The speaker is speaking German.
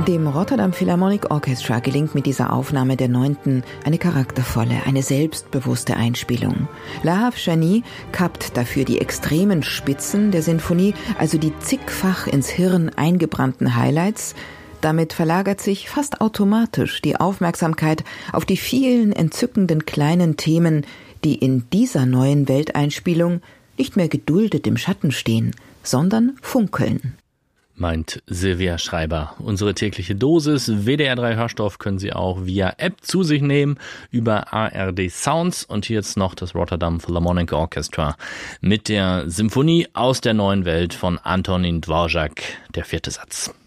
Dem Rotterdam Philharmonic Orchestra gelingt mit dieser Aufnahme der 9. eine charaktervolle, eine selbstbewusste Einspielung. Lahav Shani kappt dafür die extremen Spitzen der Sinfonie, also die zigfach ins Hirn eingebrannten Highlights. Damit verlagert sich fast automatisch die Aufmerksamkeit auf die vielen entzückenden kleinen Themen, die in dieser neuen Welteinspielung nicht mehr geduldet im Schatten stehen, sondern funkeln. Meint Silvia Schreiber. Unsere tägliche Dosis WDR 3 Hörstoff können Sie auch via App zu sich nehmen über ARD Sounds. Und hier jetzt noch das Rotterdam Philharmonic Orchestra mit der Symphonie aus der neuen Welt von Antonín Dvořák, der 4. Satz.